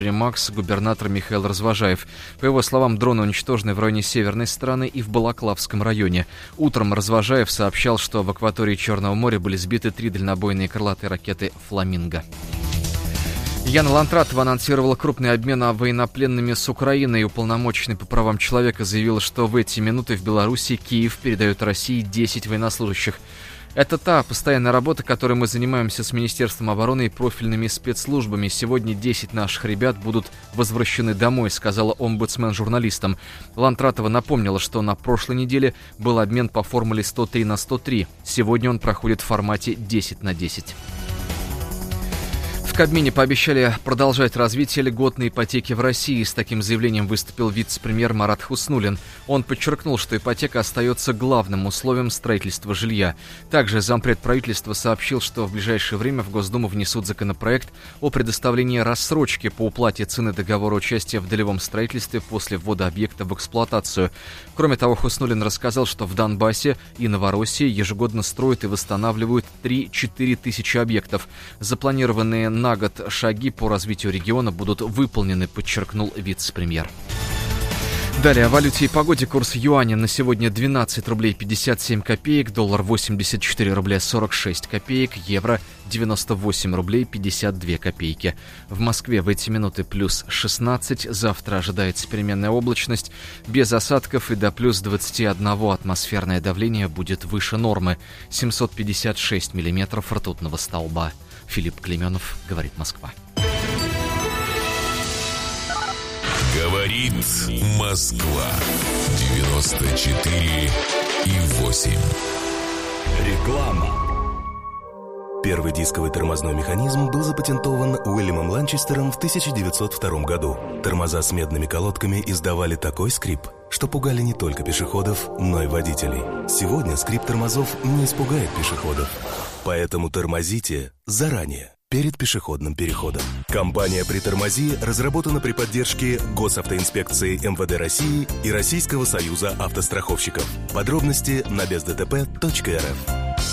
МАКС губернатор Михаил Развожаев. По его словам, дроны уничтожены в районе Северной стороны и в Балаклавском районе. Утром Развожаев сообщал, что в акватории Черного моря были сбиты 3 дальнобойные крылатые ракеты «Фламинго». Яна Лантратова анонсировала крупный обмен военнопленными с Украиной. Уполномоченный по правам человека заявил, что в эти минуты в Беларуси Киев передает России 10 военнослужащих. Это та постоянная работа, которой мы занимаемся с Министерством обороны и профильными спецслужбами. Сегодня 10 наших ребят будут возвращены домой, сказала омбудсмен журналистам. Лантратова напомнила, что на прошлой неделе был обмен по формуле 103/103. Сегодня он проходит в формате 10/10. В Кабмине пообещали продолжать развитие льготной ипотеки в России. С таким заявлением выступил вице-премьер Марат Хуснуллин. Он подчеркнул, что ипотека остается главным условием строительства жилья. Также зампред правительства сообщил, что в ближайшее время в Госдуму внесут законопроект о предоставлении рассрочки по уплате цены договора участия в долевом строительстве после ввода объекта в эксплуатацию. Кроме того, Хуснуллин рассказал, что в Донбассе и Новороссии ежегодно строят и восстанавливают 3-4 тысячи объектов. Запланированные на год шаги по развитию региона будут выполнены, подчеркнул вице-премьер. Далее о валюте и погоде. Курс юаня на сегодня 12 рублей 57 копеек, доллар 84 рубля 46 копеек, евро 98 рублей 52 копейки. В Москве в эти минуты плюс 16, завтра ожидается переменная облачность, без осадков и до плюс 21 атмосферное давление будет выше нормы, 756 миллиметров ртутного столба. Филипп Клейменов, говорит Москва. Говорит Москва. 94,8. Реклама. Первый дисковый тормозной механизм был запатентован Уильямом Ланчестером в 1902 году. Тормоза с медными колодками издавали такой скрип, что пугали не только пешеходов, но и водителей. Сегодня скрип тормозов не испугает пешеходов. Поэтому тормозите заранее, перед пешеходным переходом. Компания «Притормози» разработана при поддержке Госавтоинспекции МВД России и Российского союза автостраховщиков. Подробности на бездтп.рф.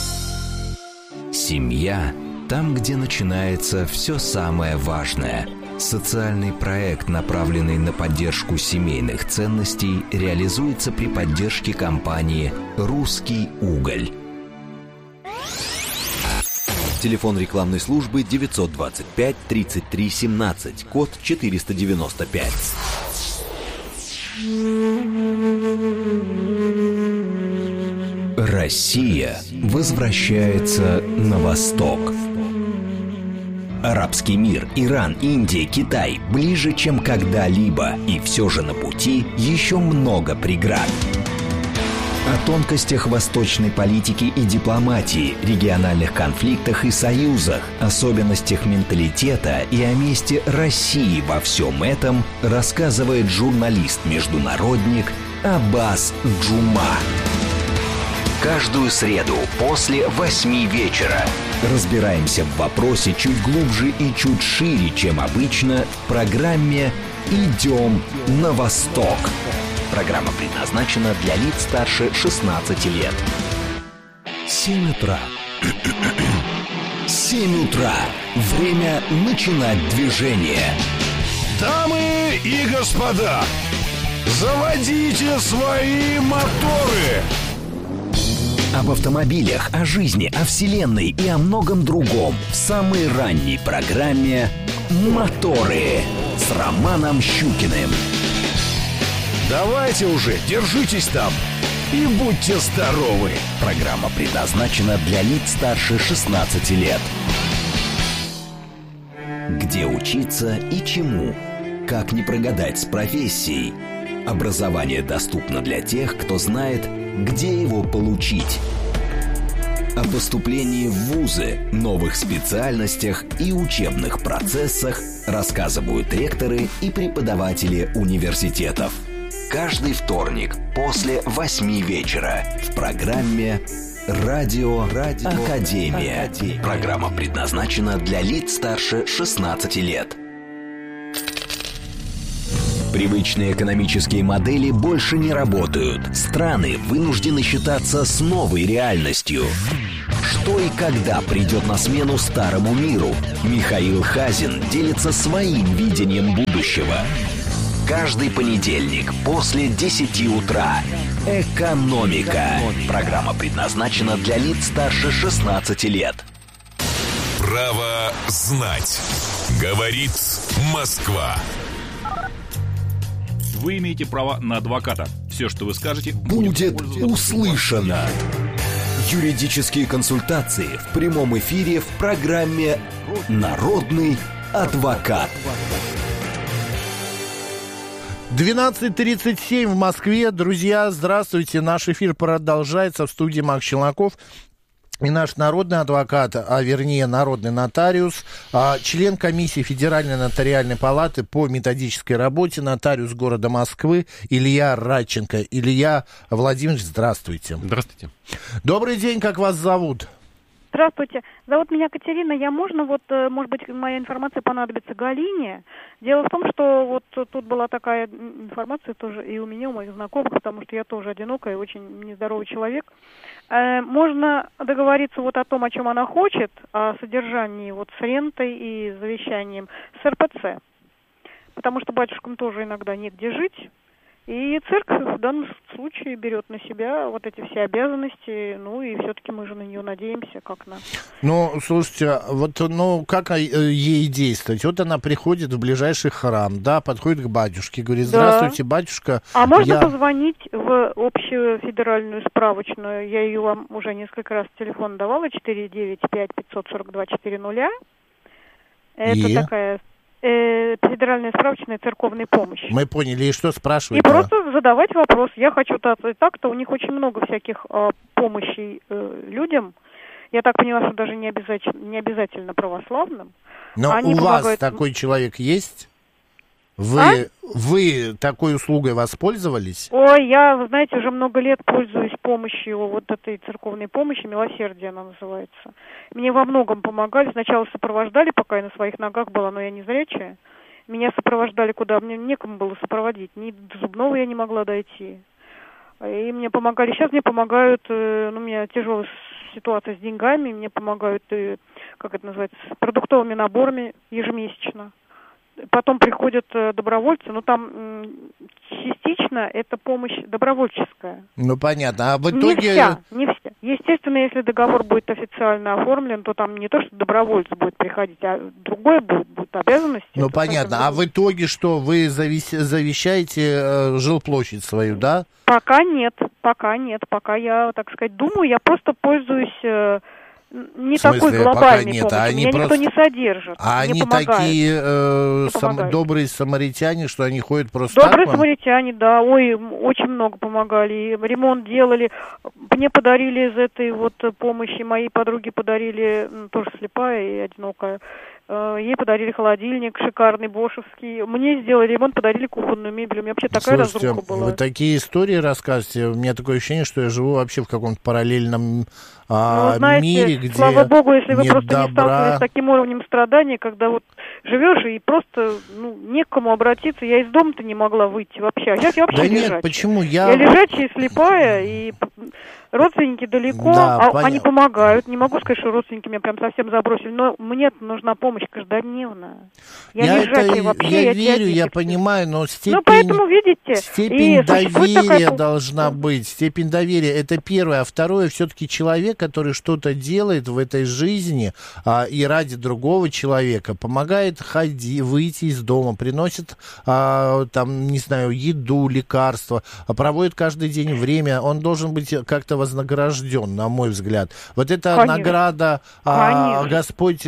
Семья – там, где начинается все самое важное. Социальный проект, направленный на поддержку семейных ценностей, реализуется при поддержке компании «Русский уголь». Телефон рекламной службы 925 33 17, код 495. Россия возвращается на восток. Арабский мир, Иран, Индия, Китай ближе, чем когда-либо. И все же на пути еще много преград. О тонкостях восточной политики и дипломатии, региональных конфликтах и союзах, особенностях менталитета и о месте России во всем этом рассказывает журналист-международник Аббас Джума. Каждую среду после 8 вечера разбираемся в вопросе чуть глубже и чуть шире, чем обычно, в программе «Идем на восток». Программа предназначена для лиц старше 16 лет. 7 утра. 7 утра. Время начинать движение. Дамы и господа, заводите свои моторы! Об автомобилях, о жизни, о вселенной и о многом другом в самой ранней программе «Моторы» с Романом Щукиным. Давайте уже, держитесь там и будьте здоровы. Программа предназначена для лиц старше 16 лет. Где учиться и чему? Как не прогадать с профессией? Образование доступно для тех, кто знает, где его получить. О поступлении в вузы, новых специальностях и учебных процессах рассказывают ректоры и преподаватели университетов. Каждый вторник после 8 вечера в программе «Радио Академия». Программа предназначена для лиц старше 16 лет. Привычные экономические модели больше не работают. Страны вынуждены считаться с новой реальностью. Что и когда придет на смену старому миру? Михаил Хазин делится своим видением будущего. Каждый понедельник после 10 утра. «Экономика». Программа предназначена для лиц старше 16 лет. Право знать. Говорит Москва. Вы имеете право на адвоката. Все, что вы скажете, Будет услышано. Юридические консультации в прямом эфире в программе «Народный адвокат». 12:37 в Москве. Друзья, здравствуйте. Наш эфир продолжается. В студии Макс Челноков. И наш народный адвокат, а вернее народный нотариус, член комиссии Федеральной нотариальной палаты по методической работе, нотариус города Москвы Илья Радченко. Илья Владимирович, здравствуйте. Здравствуйте. Добрый день, как вас зовут? Здравствуйте. Зовут меня Катерина. Может быть, моя информация понадобится Галине. Дело в том, что вот тут была такая информация тоже и у меня, у моих знакомых, потому что я тоже одинокая и очень нездоровый человек. Можно договориться вот о том, о чем она хочет, о содержании вот с рентой и завещанием с РПЦ. Потому что батюшкам тоже иногда негде жить. И церковь в данном случае берет на себя вот эти все обязанности, ну и все-таки мы же на нее надеемся, как на... Ну, слушайте, как ей действовать? Вот она приходит в ближайший храм, да, подходит к батюшке, говорит: здравствуйте, батюшка. А можно позвонить в общую федеральную справочную, я ее вам уже несколько раз телефон давала, 495-542-400. Это такая... федеральная справочная церковной помощи. Мы поняли, и что спрашиваете? И просто задавать вопрос. Я хочу так-то, у них очень много всяких помощей людям. Я так поняла, что даже не обязательно православным. Но они у помогают... вас такой человек есть? Вы такой услугой воспользовались? Ой, вы знаете, уже много лет пользуюсь помощью вот этой церковной помощи, «Милосердие» она называется. Мне во многом помогали. Сначала сопровождали, пока я на своих ногах была, но я не зрячая. Меня сопровождали куда? Мне некому было сопроводить. Ни до зубного я не могла дойти. И мне помогали. Сейчас мне помогают, у меня тяжелая ситуация с деньгами, мне помогают, как это называется, с продуктовыми наборами ежемесячно. Потом приходят добровольцы, но там частично это помощь добровольческая. Ну, понятно. А в итоге... Не вся. Естественно, если договор будет официально оформлен, то там не то, что добровольцы будет приходить, а другое будут обязанности. Ну, понятно. А в итоге что, вы завещаете жилплощадь свою, да? Пока нет. Пока я, так сказать, думаю, я просто пользуюсь... Не такой глобальной помощи, меня никто не содержит. А они такие добрые самаритяне, что они ходят просто добрые так? Добрые самаритяне, да, очень много помогали, и ремонт делали. Мне подарили из этой вот помощи, моей подруге подарили, тоже слепая и одинокая, ей подарили холодильник шикарный, бошевский. Мне сделали ремонт, подарили кухонную мебель. У меня вообще такая разруха была. Вы такие истории рассказываете. У меня такое ощущение, что я живу вообще в каком-то параллельном знаете, мире, где слава богу, если вы просто добра. не сталкивались с таким уровнем страдания, когда вот живешь и просто не к кому обратиться. Я из дома-то не могла выйти вообще. А сейчас я вообще лежачая. Нет, почему? Я лежачая, слепая, и родственники далеко, они помогают. Не могу сказать, что родственники меня прям совсем забросили, но мне нужна помощь каждодневная. Я лежачая вообще. Я верю, я понимаю, но степень, поэтому, видите, степень доверия должна быть. Степень доверия — это первое. А второе, все-таки человек, который что-то делает в этой жизни и ради другого человека, помогает выйти из дома, приносит, не знаю, еду, лекарства, проводит каждый день время, он должен быть как-то вознагражден, на мой взгляд. Вот эта награда, Господь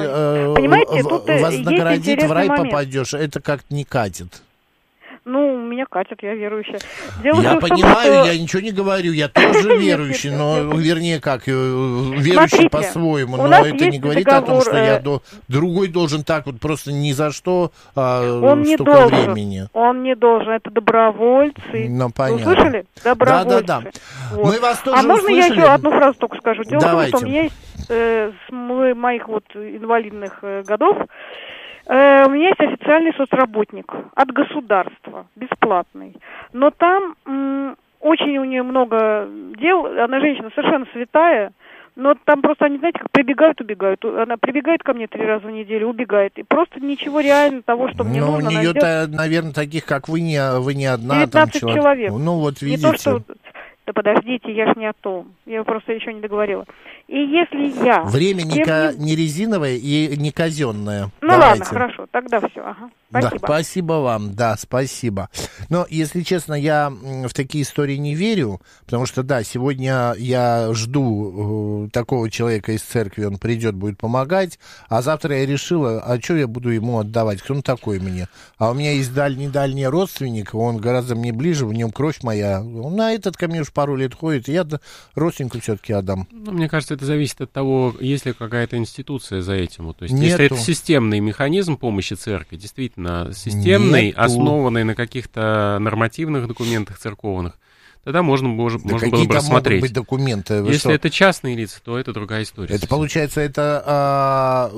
вознаградит, в рай попадешь, это как-то не катит. Ну, у меня катит, я верующая. Я понимаю, я ничего не говорю, я тоже верующий, но, вернее, как, верующий по-своему, но это не говорит о том, что я другой должен так вот просто ни за что столько времени. Он не должен, это добровольцы. Ну, понятно. Вы слышали? Добровольцы. Да. Вот. Мы вас тоже можно услышали? Я еще одну фразу только скажу? Дело Давайте. в том, что у меня есть с моих вот инвалидных годов У меня есть официальный соцработник от государства, бесплатный. Но там очень у нее много дел. Она женщина совершенно святая. Но там просто они, знаете, как прибегают, убегают. Она прибегает ко мне 3 раза в неделю, убегает. И просто ничего реально того, что мне нужно. Ну, у нее-то, наверное, таких, как вы не одна. 19 там человек. Ну, вот видите. Не то, что... Да подождите, я ж не о том. Я просто еще не договорила. И если я... Время не резиновое и не казенное. Ну ладно, хорошо, тогда все. Ага. Спасибо. Да, спасибо вам, да, спасибо. Но, если честно, я в такие истории не верю, потому что, да, сегодня я жду такого человека из церкви, он придет, будет помогать, а завтра я решила, а что я буду ему отдавать, кто он такой мне? А у меня есть дальний родственник, он гораздо мне ближе, в нем кровь моя, на этот ко мне уж пару лет ходит, и я родственнику все-таки отдам. Ну, мне кажется, это зависит от того, есть ли какая-то институция за этим. То есть, если это системный механизм помощи церкви, действительно, системный, основанный на каких-то нормативных документах церковных, тогда можно было бы рассмотреть. Могут быть документы? Если это частные лица, то это другая история. Это получается, это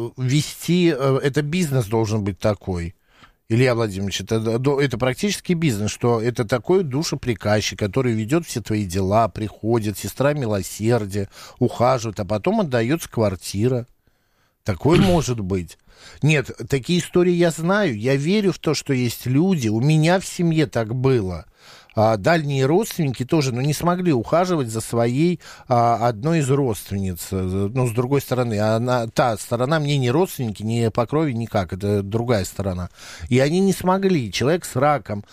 бизнес должен быть такой. Илья Владимирович, это практически бизнес, что это такой душеприказчик, который ведет все твои дела, приходит, сестра милосердия, ухаживает, а потом отдается квартира. Такое может быть. Нет, такие истории я знаю, я верю в то, что есть люди, у меня в семье так было. Дальние родственники тоже, не смогли ухаживать за своей одной из родственниц. Ну, с другой стороны, та сторона мне не родственники, не по крови, никак, это другая сторона. И они не смогли. Человек с раком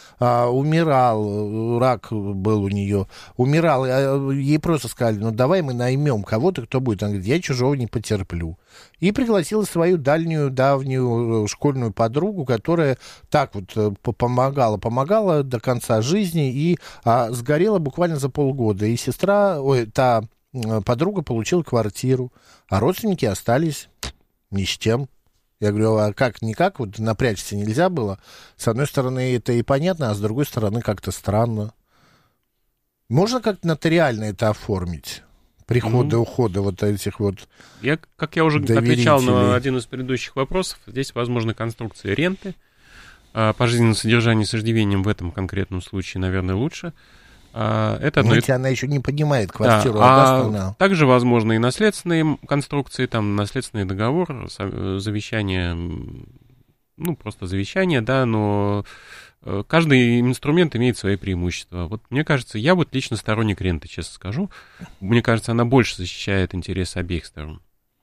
умирал, рак был у нее, умирал. Ей просто сказали, давай мы наймем кого-то, кто будет. Она говорит, я чужого не потерплю. И пригласила свою давнюю школьную подругу, которая так вот помогала до конца жизни и сгорела буквально за полгода. И та подруга получила квартиру, а родственники остались ни с чем. Я говорю, а как-никак, вот напрячься нельзя было. С одной стороны, это и понятно, а с другой стороны, как-то странно. Можно как-то нотариально это оформить? Приходы, уходы вот этих вот как я уже отвечал на один из предыдущих вопросов, здесь возможны конструкции ренты. Пожизненное содержание с иждивением в этом конкретном случае, наверное, лучше. Это Знаете, она еще не поднимает квартиру. Да, также возможны и наследственные конструкции, там наследственный договор, завещание, просто завещание, да, но каждый инструмент имеет свои преимущества. Вот мне кажется, я вот лично сторонник ренты, честно скажу. Мне кажется, она больше защищает интересы обеих сторон.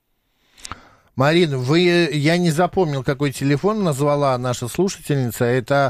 Марина, я не запомнил, какой телефон назвала наша слушательница. Это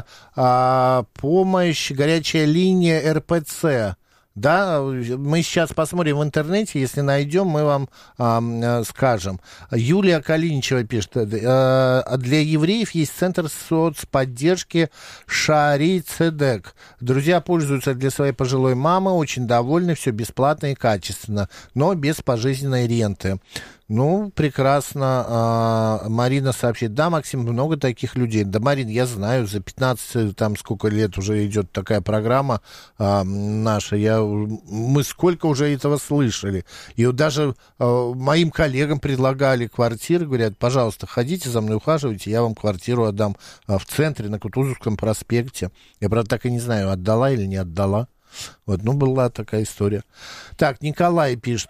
помощь, горячая линия РПЦ. Да, мы сейчас посмотрим в интернете, если найдем, мы вам скажем. Юлия Калиничева пишет, для евреев есть центр соцподдержки Шаари Цедек. Друзья пользуются для своей пожилой мамы, очень довольны, все бесплатно и качественно, но без пожизненной ренты. Ну, прекрасно. Марина сообщит. Да, Максим, много таких людей. Да, Марин, я знаю, за 15, там, сколько лет уже идет такая программа наша. Мы сколько уже этого слышали. И вот даже моим коллегам предлагали квартиры. Говорят, пожалуйста, ходите за мной, ухаживайте, я вам квартиру отдам в центре, на Кутузовском проспекте. Я, правда, так и не знаю, отдала или не отдала. Вот, была такая история. Так, Николай пишет...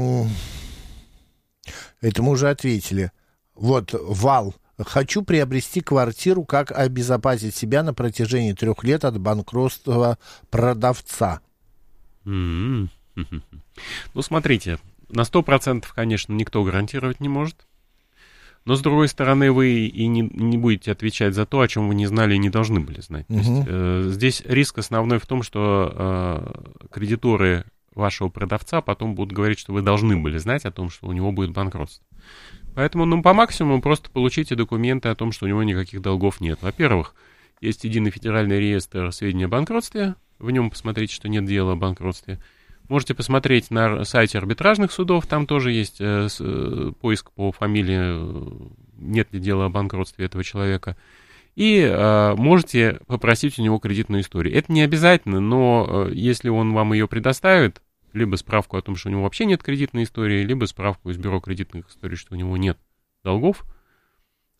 Это мы уже ответили. Вот, Вал. Хочу приобрести квартиру, как обезопасить себя на протяжении 3 лет от банкротства продавца. Ну, смотрите, на 100%, конечно, никто гарантировать не может. Но, с другой стороны, вы и не будете отвечать за то, о чем вы не знали и не должны были знать. То есть, здесь риск основной в том, что кредиторы вашего продавца потом будут говорить, что вы должны были знать о том, что у него будет банкротство. Поэтому, по максимуму просто получите документы о том, что у него никаких долгов нет. Во-первых, есть единый федеральный реестр сведений о банкротстве, в нем посмотрите, что нет дела о банкротстве. Можете посмотреть на сайте арбитражных судов, там тоже есть поиск по фамилии, нет ли дела о банкротстве этого человека. И можете попросить у него кредитную историю. Это не обязательно, но если он вам ее предоставит, либо справку о том, что у него вообще нет кредитной истории, либо справку из бюро кредитных историй, что у него нет долгов,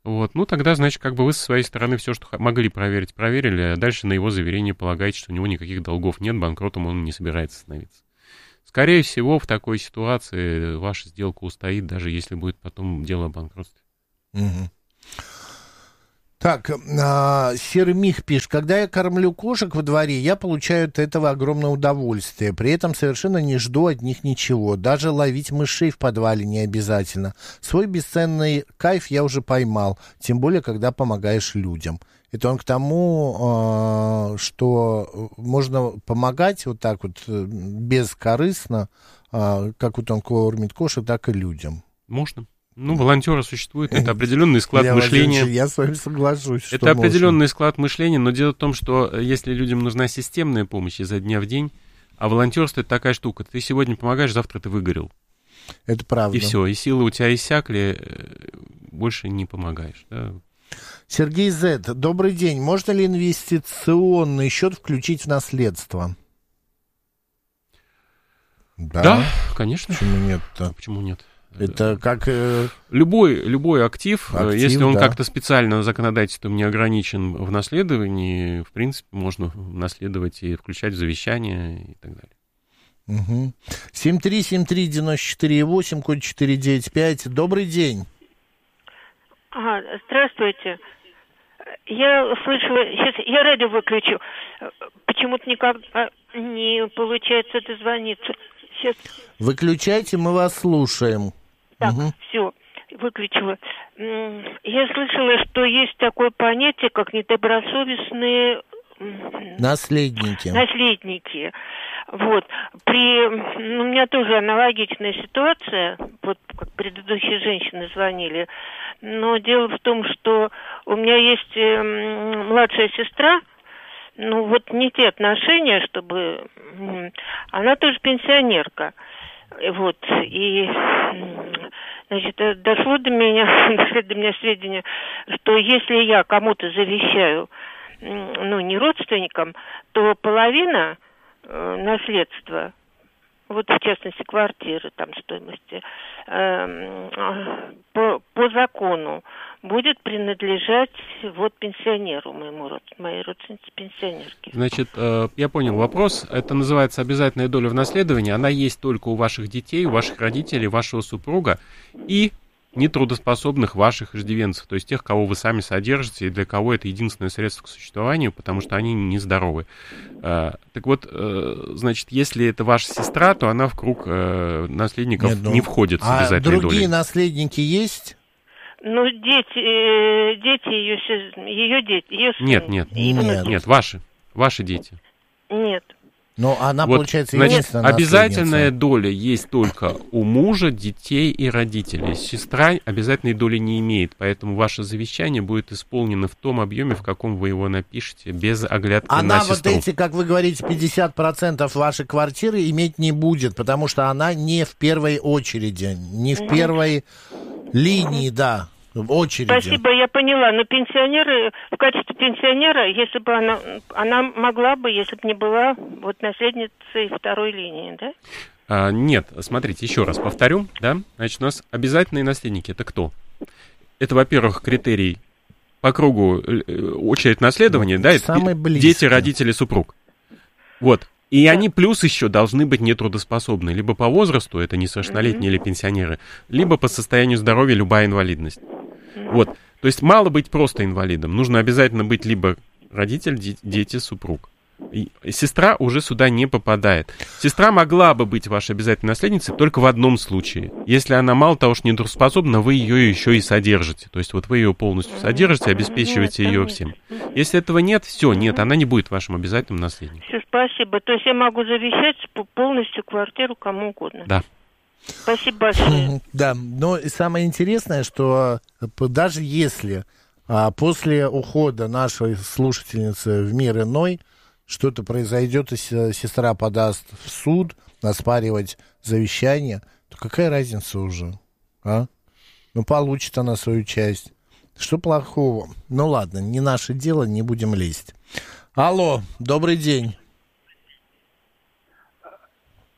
Вот, ну, тогда, значит, как бы вы со своей стороны все, что могли проверить, проверили, а дальше на его заверение полагаете, что у него никаких долгов нет, банкротом он не собирается становиться. Скорее всего, в такой ситуации ваша сделка устоит, даже если будет потом дело о банкротстве. Угу. Так, Серый Мих пишет: когда я кормлю кошек во дворе, я получаю от этого огромное удовольствие. При этом совершенно не жду от них ничего. Даже ловить мышей в подвале не обязательно. Свой бесценный кайф я уже поймал, тем более, когда помогаешь людям. Это он к тому, что можно помогать вот так вот бескорыстно, как вот он кормит кошек, так и людям. Можно. Ну, волонтеры существуют, это определенный склад мышления. Я с вами соглашусь. Это определенный склад мышления, но дело в том, что если людям нужна системная помощь изо дня в день, а волонтерство — это такая штука. Ты сегодня помогаешь, завтра ты выгорел. Это правда. И все, и силы у тебя иссякли, больше не помогаешь. Да? Сергей З. Добрый день. Можно ли инвестиционный счет включить в наследство? Да, конечно. Почему нет-то? Почему нет? Это как... Любой актив, если он да, как-то специально законодательством не ограничен в наследовании, в принципе, можно наследовать и включать в завещание и так далее. Угу. 7373948, код 495. Добрый день. Здравствуйте. Я слышала... Сейчас я радио выключу. Почему-то никак не получается дозвониться. Сейчас. Выключайте, мы вас слушаем. Так, все, выключила. Я слышала, что есть такое понятие, как недобросовестные... Наследники. Наследники. Вот. У меня тоже аналогичная ситуация, вот как предыдущие женщины звонили. Но дело в том, что у меня есть младшая сестра, ну вот не те отношения, чтобы... Она тоже пенсионерка. Вот, и, значит, дошло до меня сведения, что если я кому-то завещаю, ну, не родственникам, то половина наследства, вот в частности квартиры, там стоимости, по закону будет принадлежать вот пенсионеру, моей родственнице пенсионерке. Значит, я понял вопрос. Это называется обязательная доля в наследовании. Она есть только у ваших детей, у ваших родителей, вашего супруга и нетрудоспособных ваших иждивенцев, то есть тех, кого вы сами содержите, и для кого это единственное средство к существованию, потому что они нездоровы. Так вот, значит, если это ваша сестра, то она в круг наследников не входит с обязательной долей. А другие наследники есть? Ну, дети ее дети. Нет, ваши дети. Нет. Но она, вот, получается, значит, обязательная доля есть только у мужа, детей и родителей. Сестра обязательной доли не имеет, поэтому ваше завещание будет исполнено в том объеме, в каком вы его напишете, без оглядки на сестру. Она вот эти, как вы говорите, 50% вашей квартиры иметь не будет, потому что она не в первой очереди, не в первой линии, да. В очереди. Спасибо, я поняла. Но пенсионеры, в качестве пенсионера, если бы она могла бы, если бы не была вот наследницей второй линии, да? Нет, смотрите, еще раз повторю, да. Значит, у нас обязательные наследники. Это кто? Это, во-первых, критерий по кругу очередь наследования, да, это дети, родители, супруг. Вот. И они плюс еще должны быть нетрудоспособны. Либо по возрасту, это несовершеннолетние или пенсионеры, либо по состоянию здоровья любая инвалидность. Вот. То есть мало быть просто инвалидом. Нужно обязательно быть либо родитель, дети, супруг. И сестра уже сюда не попадает. Сестра могла бы быть вашей обязательной наследницей только в одном случае. Если она мало того, что нетрудоспособна, вы ее еще и содержите. То есть вот вы ее полностью содержите, обеспечиваете ее всем. Если этого нет, все, нет, она не будет вашим обязательным наследником. Все, спасибо. То есть я могу завещать полностью квартиру кому угодно. Да. Спасибо большое. Да, но самое интересное, что даже если после ухода нашей слушательницы в мир иной что-то произойдет, и сестра подаст в суд, оспаривать завещание, то какая разница уже, а? Ну, получит она свою часть. Что плохого? Ну, ладно, не наше дело, не будем лезть. Алло, добрый день.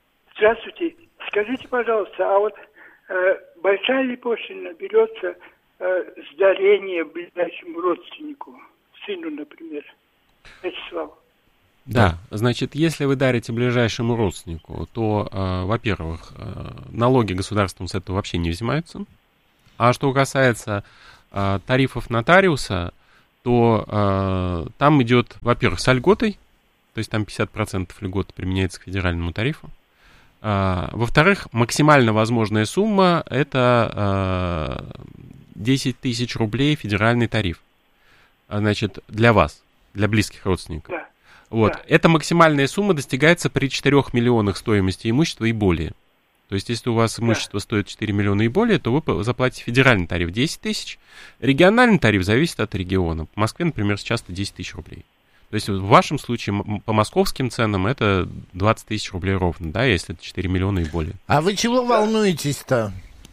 Здравствуйте. Скажите, пожалуйста, а вот большая ли пошлина берется дарение ближайшему родственнику, сыну, например. Вячеслав. Да, значит, если вы дарите ближайшему родственнику, то, во-первых, налоги государством с этого вообще не взимаются. А что касается тарифов нотариуса, то там идет, во-первых, с льготой, то есть там 50% льготы применяется к федеральному тарифу. Во-вторых, максимально возможная сумма – это 10 тысяч рублей федеральный тариф. Значит, для вас, для близких родственников. Да. Вот. Да. Эта максимальная сумма достигается при 4 миллионах стоимости имущества и более. То есть, если у вас имущество стоит 4 миллиона и более, то вы заплатите федеральный тариф 10 тысяч. Региональный тариф зависит от региона. В Москве, например, сейчас это 10 тысяч рублей. То есть, в вашем случае, по московским ценам, это 20 тысяч рублей ровно, да, если это 4 миллиона и более. А вы чего волнуетесь-то?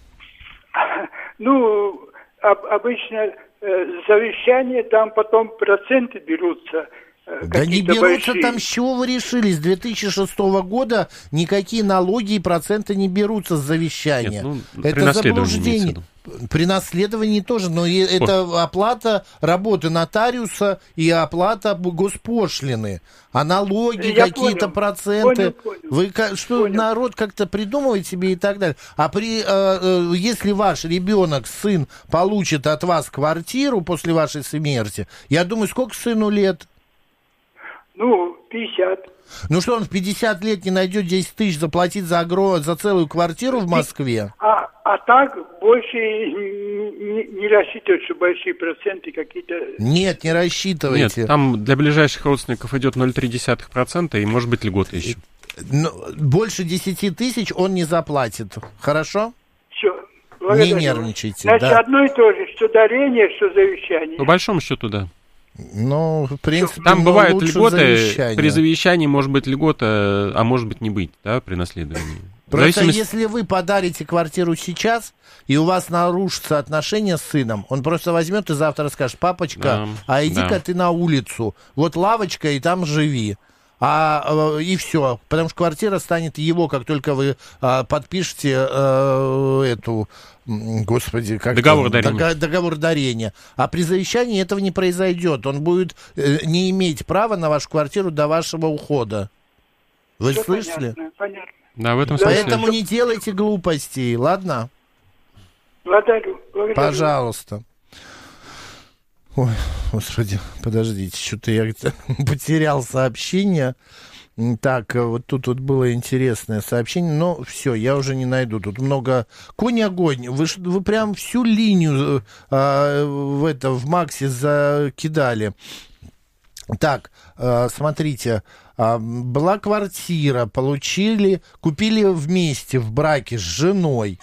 Ну, обычно завещание, там потом проценты берутся. Да не берутся большие. там, с чего вы решили? С 2006 года никакие налоги и проценты не берутся с завещания. Нет, это заблуждение. При наследовании тоже, но это оплата работы нотариуса и оплата госпошлины. А налоги, какие-то проценты. Понял. Вы что, народ как-то придумывает себе и так далее. А если ваш ребенок, сын, получит от вас квартиру после вашей смерти, я думаю, сколько сыну лет? Ну, 50. Ну что, он в 50 лет не найдет 10 тысяч заплатить за целую квартиру в Москве? А так больше не рассчитывают, что большие проценты какие-то... Нет, не рассчитывайте. Нет, там для ближайших родственников идет 0,3% и может быть льгота еще. Больше 10 тысяч он не заплатит. Хорошо? Все. Не нервничайте. Значит, да. одно и то же, что дарение, что завещание. По большому счету, да. Ну, в принципе, там бывают льготы, завещание. при завещании может быть льгота, а может быть не быть, да, при наследовании. Просто если вы подарите квартиру сейчас, и у вас нарушатся отношения с сыном, он просто возьмет и завтра скажет: папочка, иди-ка ты на улицу, вот лавочка, и там живи. И все, потому что квартира станет его, как только вы подпишете эту, господи, как договор дарения. А при завещании этого не произойдет. Он будет не иметь права на вашу квартиру до вашего ухода. Вы Все слышали? Понятно. Да, в этом смысле. Поэтому не делайте глупостей, ладно? Благодарю. Пожалуйста. Ой, господи, подождите, что-то я потерял сообщение. Так, вот тут вот было интересное сообщение, но все, я уже не найду. Тут много... Конь-огонь, вы прям всю линию в Максе закидали. Так, смотрите, была квартира, купили вместе в браке с женой.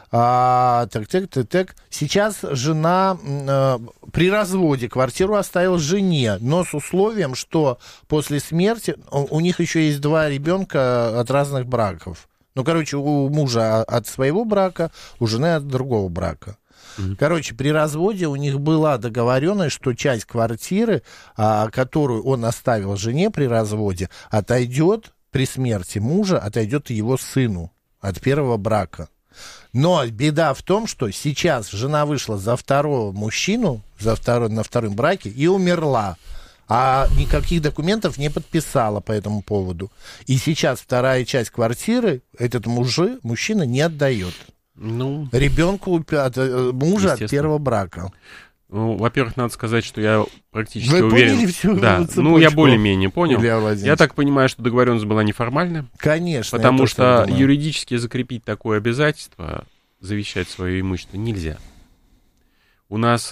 Сейчас жена при разводе квартиру оставила жене, но с условием, что после смерти у них еще есть 2 ребенка от разных браков. Ну, короче, у мужа от своего брака, у жены от другого брака. Короче, при разводе у них была договоренность, что часть квартиры, которую он оставил жене при разводе, отойдет при смерти мужа, отойдет его сыну от первого брака. Но беда в том, что сейчас жена вышла за второго мужчину, на втором браке и умерла, а никаких документов не подписала по этому поводу. И сейчас вторая часть квартиры этот мужчина не отдает. Ребенку от мужа от первого брака. Ну, во-первых, надо сказать, что я практически Вы уверен... поняли всю цепочку? Я более-менее понял. Я так понимаю, что договоренность была неформальная. Конечно. Потому что юридически закрепить такое обязательство, завещать свое имущество, нельзя. У нас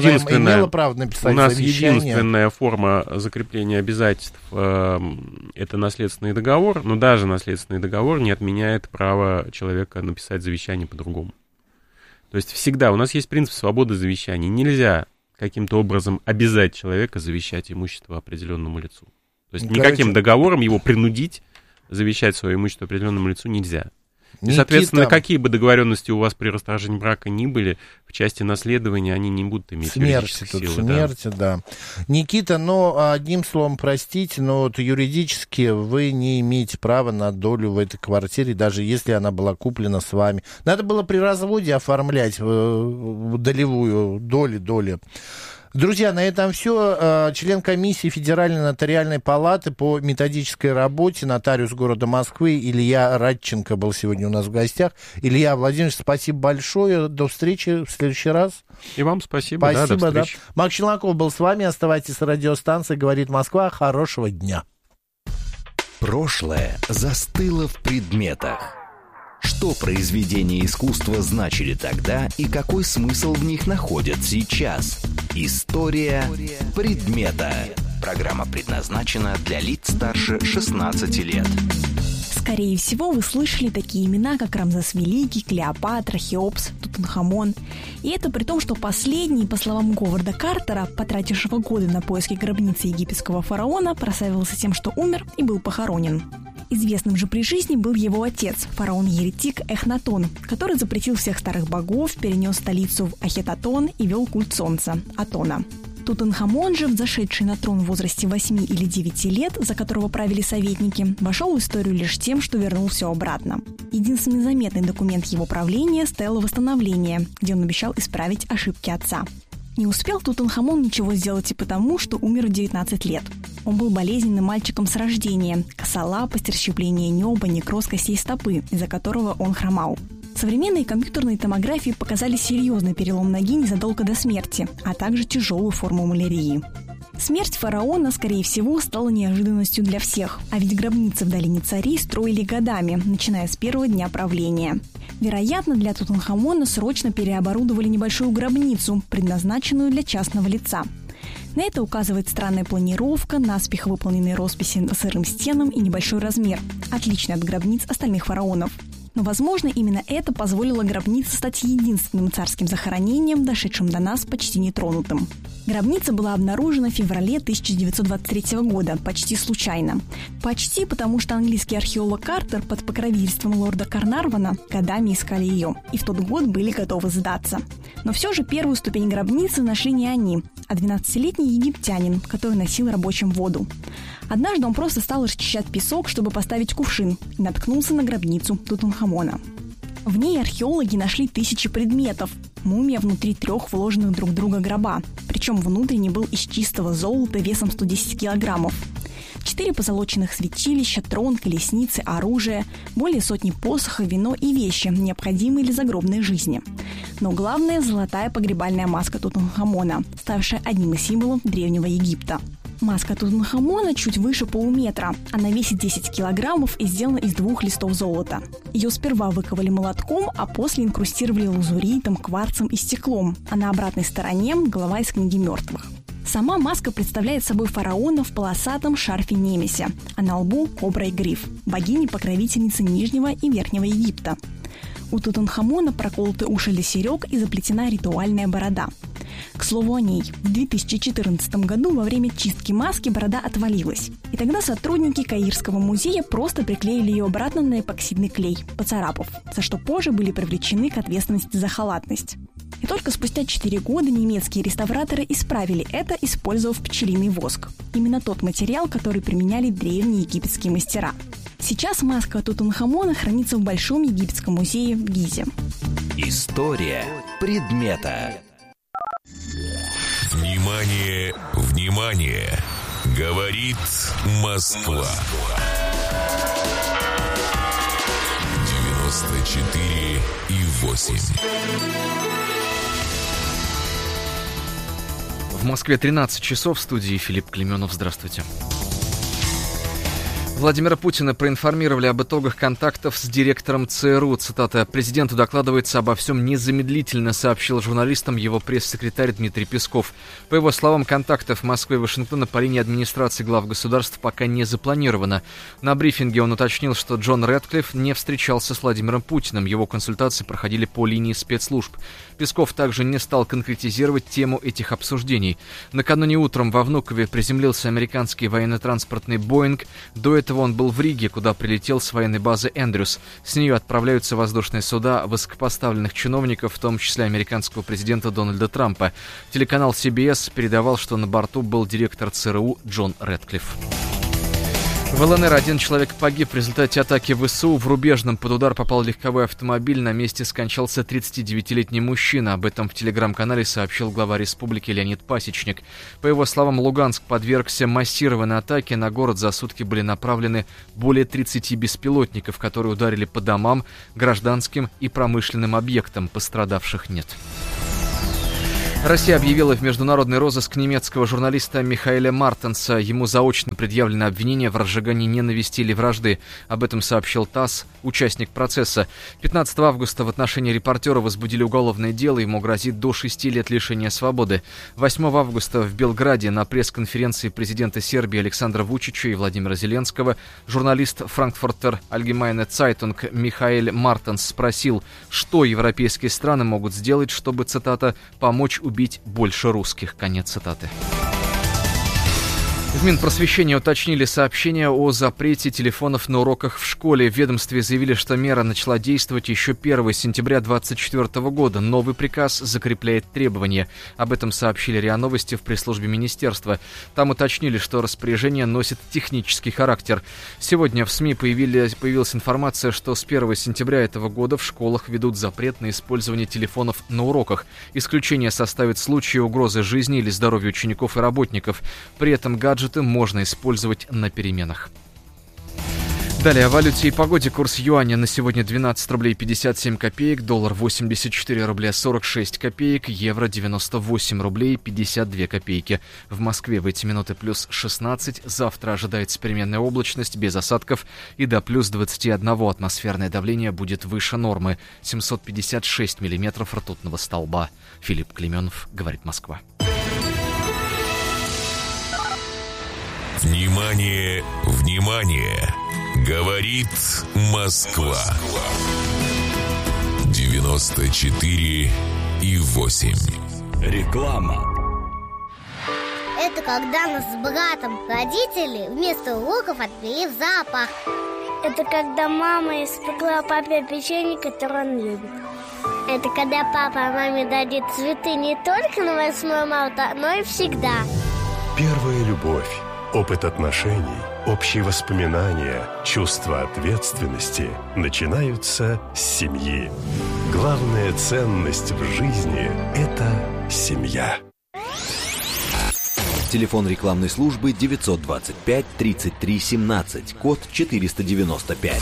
единственная форма закрепления обязательств это наследственный договор, но даже наследственный договор не отменяет право человека написать завещание по-другому. То есть всегда у нас есть принцип свободы завещаний. Нельзя каким-то образом обязать человека завещать имущество определенному лицу. То есть никаким договором его принудить завещать свое имущество определенному лицу нельзя. И, соответственно, какие бы договоренности у вас при расторжении брака ни были, в части наследования они не будут иметь юридических сил. Смерти, да. Никита, одним словом, простите, но вот юридически вы не имеете права на долю в этой квартире, даже если она была куплена с вами. Надо было при разводе оформлять долевую долю. Друзья, на этом все. Член комиссии Федеральной нотариальной палаты по методической работе, нотариус города Москвы Илья Радченко был сегодня у нас в гостях. Илья Владимирович, спасибо большое. До встречи в следующий раз. И вам спасибо. Спасибо, да. Макс Челноков был с вами. Оставайтесь с радиостанцией «Говорит Москва». Хорошего дня. Прошлое застыло в предметах. Что произведения искусства значили тогда и какой смысл в них находят сейчас? История предмета. Программа предназначена для лиц старше 16 лет. Скорее всего, вы слышали такие имена, как Рамзес Великий, Клеопатра, Хеопс, Тутанхамон. И это при том, что последний, по словам Говарда Картера, потратившего годы на поиски гробницы египетского фараона, прославился тем, что умер и был похоронен. Известным же при жизни был его отец, фараон-еретик Эхнатон, который запретил всех старых богов, перенес столицу в Ахетатон и вел культ солнца – Атона. Тутанхамон же, взошедший на трон в возрасте 8 или 9 лет, за которого правили советники, вошел в историю лишь тем, что вернул все обратно. Единственный заметный документ его правления – стела восстановления, где он обещал исправить ошибки отца. Не успел Тутанхамон ничего сделать и потому, что умер в 19 лет. Он был болезненным мальчиком с рождения, косолапость, расщепление неба, некроз костей стопы, из-за которого он хромал. Современные компьютерные томографии показали серьезный перелом ноги незадолго до смерти, а также тяжелую форму малярии. Смерть фараона, скорее всего, стала неожиданностью для всех, а ведь гробницы в долине царей строили годами, начиная с первого дня правления. Вероятно, для Тутанхамона срочно переоборудовали небольшую гробницу, предназначенную для частного лица. На это указывает странная планировка, наспех выполненные росписи на сырым стенам и небольшой размер, отличный от гробниц остальных фараонов. Но, возможно, именно это позволило гробнице стать единственным царским захоронением, дошедшим до нас почти нетронутым. Гробница была обнаружена в феврале 1923 года, почти случайно. Почти потому, что английский археолог Картер под покровительством лорда Карнарвона годами искали ее, и в тот год были готовы сдаться. Но все же первую ступень гробницы нашли не они, а 12-летний египтянин, который носил рабочим воду. Однажды он просто стал расчищать песок, чтобы поставить кувшин, и наткнулся на гробницу Тутанхамона. В ней археологи нашли тысячи предметов. Мумия внутри 3 вложенных друг в друга гроба. Причем внутренний был из чистого золота весом 110 килограммов. 4 позолоченных святилища, трон, колесницы, оружие, более сотни посохов, вино и вещи, необходимые для загробной жизни. Но главное – золотая погребальная маска Тутанхамона, ставшая одним из символов Древнего Египта. Маска Тутанхамона чуть выше полуметра. Она весит 10 килограммов и сделана из 2 листов золота. Ее сперва выковали молотком, а после инкрустировали лазуритом, кварцем и стеклом. А на обратной стороне – голова из книги мертвых. Сама маска представляет собой фараона в полосатом шарфе Немесе, а на лбу – кобра и гриф, богини-покровительницы Нижнего и Верхнего Египта. У Тутанхамона проколоты уши для серег и заплетена ритуальная борода. К слову о ней, в 2014 году во время чистки маски борода отвалилась. И тогда сотрудники Каирского музея просто приклеили ее обратно на эпоксидный клей, поцарапав, за что позже были привлечены к ответственности за халатность. И только спустя 4 года немецкие реставраторы исправили это, использовав пчелиный воск. Именно тот материал, который применяли древние египетские мастера. Сейчас маска Тутанхамона хранится в Большом египетском музее в Гизе. История предмета. Внимание, внимание! Говорит Москва. 94,8. В Москве 13 часов, в студии Филипп Клеменов. Здравствуйте. Владимира Путина проинформировали об итогах контактов с директором ЦРУ. Цитата: «Президенту докладывается обо всем незамедлительно», сообщил журналистам его пресс-секретарь Дмитрий Песков. По его словам, контактов Москвы и Вашингтона по линии администрации глав государств пока не запланировано. На брифинге он уточнил, что Джон Рэдклифф не встречался с Владимиром Путиным. Его консультации проходили по линии спецслужб. Песков также не стал конкретизировать тему этих обсуждений. Накануне утром во Внукове приземлился американский военно-транспортный «Боинг». До этого этого он был в Риге, куда прилетел с военной базы Эндрюс. С нее отправляются воздушные суда высокопоставленных чиновников, в том числе американского президента Дональда Трампа. Телеканал CBS передавал, что на борту был директор ЦРУ Джон Рэдклифф. В ЛНР один человек погиб в результате атаки ВСУ. В Рубежном под удар попал легковой автомобиль. На месте скончался 39-летний мужчина. Об этом в телеграм-канале сообщил глава республики Леонид Пасечник. По его словам, Луганск подвергся массированной атаке. На город за сутки были направлены более 30 беспилотников, которые ударили по домам, гражданским и промышленным объектам. Пострадавших нет. Россия объявила в международный розыск немецкого журналиста Михаэля Мартенса. Ему заочно предъявлено обвинение в разжигании ненависти или вражды. Об этом сообщил ТАСС, участник процесса. 15 августа в отношении репортера возбудили уголовное дело. Ему грозит до 6 лет лишения свободы. 8 августа в Белграде на пресс-конференции президента Сербии Александра Вучича и Владимира Зеленского журналист Frankfurter Allgemeine Zeitung Михаэль Мартенс спросил, что европейские страны могут сделать, чтобы, цитата, «помочь убить больше русских». Конец цитаты. В Минпросвещении уточнили сообщение о запрете телефонов на уроках в школе. В ведомстве заявили, что мера начала действовать еще 1 сентября 2024 года. Новый приказ закрепляет требования. Об этом сообщили РИА Новости в пресс-службе министерства. Там уточнили, что распоряжение носит технический характер. Сегодня в СМИ появилась информация, что с 1 сентября этого года в школах ведут запрет на использование телефонов на уроках. Исключение составит случаи угрозы жизни или здоровью учеников и работников. При этом гаджеты можно использовать на переменах. Далее о валюте и погоде. Курс юаня на сегодня 12 рублей 57 копеек, доллар 84 рубля 46 копеек, евро 98 рублей 52 копейки. В Москве в эти минуты плюс 16, завтра ожидается переменная облачность без осадков и до плюс 21. Атмосферное давление будет выше нормы, 756 миллиметров ртутного столба. Филипп Клеменов, говорит Москва. Внимание, внимание! Говорит Москва. 94,8. Реклама. Это когда нас с братом родители вместо уроков отвели в зоопарк. Это когда мама испекла папе печенье, которое он любит. Это когда папа маме дадит цветы не только на 8 марта, но и всегда. Первая любовь. Опыт отношений, общие воспоминания, чувство ответственности начинаются с семьи. Главная ценность в жизни – это семья. Телефон рекламной службы 925 33 17, код 495.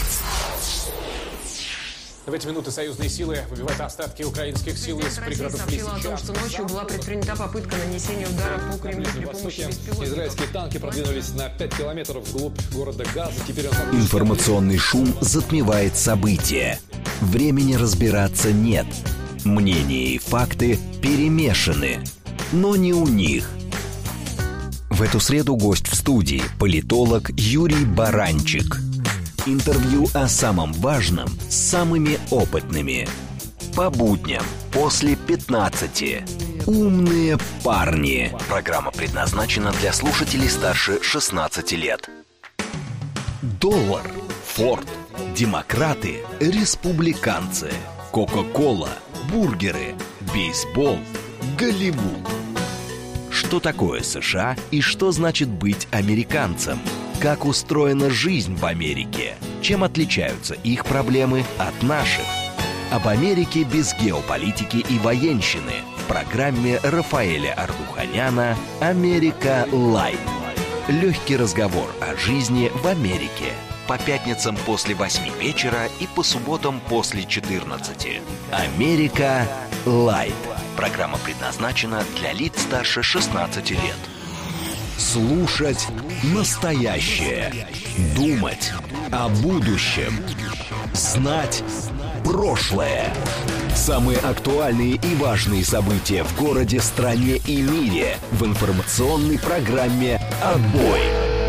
В эти минуты союзные силы выбивают остатки украинских сил из пригородов Лисичанска. Россия сообщила о том, что ночью была предпринята попытка нанесения удара по Кремлю при помощи беспилотников. Израильские танки продвинулись на 5 километров вглубь города Газа. Теперь Информационный шум затмевает события. Времени разбираться нет. Мнения и факты перемешаны. Но не у них. В эту среду гость в студии – политолог Юрий Баранчик. Интервью о самом важном с самыми опытными. По будням после 15. Умные парни. Программа предназначена для слушателей старше 16 лет. Доллар, Форд, демократы, республиканцы, Кока-кола, бургеры, бейсбол, Голливуд. Что такое США и что значит быть американцем? Как устроена жизнь в Америке? Чем отличаются их проблемы от наших? Об Америке без геополитики и военщины в программе Рафаэля Ардуханяна «Америка Лайт». Легкий разговор о жизни в Америке. По пятницам после 8 вечера и по субботам после 14. «Америка Лайт». Программа предназначена для лиц старше 16 лет. Слушать настоящее. Думать о будущем. Знать прошлое. Самые актуальные и важные события в городе, стране и мире в информационной программе «Отбой».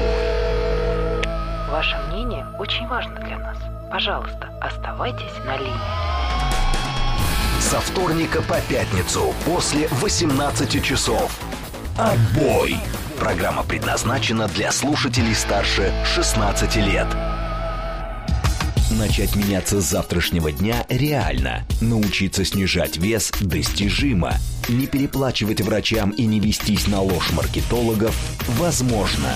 Ваше мнение очень важно для нас. Пожалуйста, оставайтесь на линии. Со вторника по пятницу после 18 часов. «Отбой». Программа предназначена для слушателей старше 16 лет. Начать меняться с завтрашнего дня реально. Научиться снижать вес достижимо. Не переплачивать врачам и не вестись на ложь маркетологов возможно.